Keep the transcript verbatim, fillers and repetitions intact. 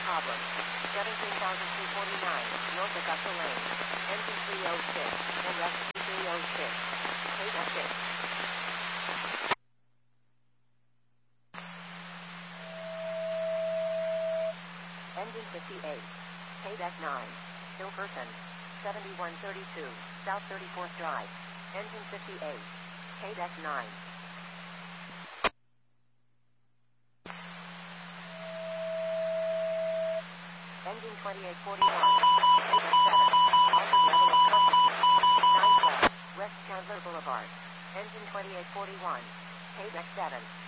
problem. seventeen thousand two hundred forty-nine, north Augusta Lane. Engine three oh six, and rest three oh six. Paid at six. Engine fifty-eight. Paid at nine. No person. seventy-one thirty-two, South thirty-fourth Drive. Engine fifty-eight. Paid at nine. Engine twenty-eight forty-one. Paid at seven. Altered level of consciousness. nine twelve, West Chandler Boulevard. Engine twenty-eight forty-one. Paid at seven.